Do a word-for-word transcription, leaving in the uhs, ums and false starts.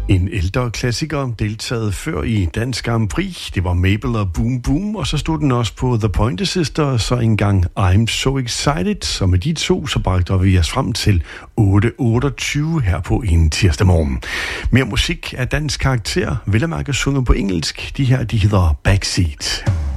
En ældre klassiker, deltaget før i Dansk Grand Prix. Det var Mabel og Boom Boom, og så stod den også på The Pointer Sisters, så engang I'm So Excited. Og med de to, så bragte vi os frem til otte otteogtyve her på en tirsdag morgen. Mere musik af dansk karakter, vel at mærke sunget på engelsk. De her, de hedder Backseat.